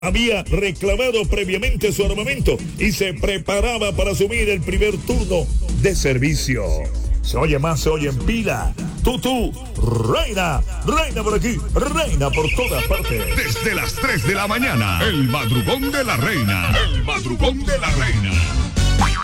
había reclamado previamente su armamento y se preparaba para asumir el primer turno de servicio. Se oye más, se oye en pila. Tú, reina por aquí, reina por todas partes. Desde las 3 de la mañana, el madrugón de la reina. El madrugón de la reina.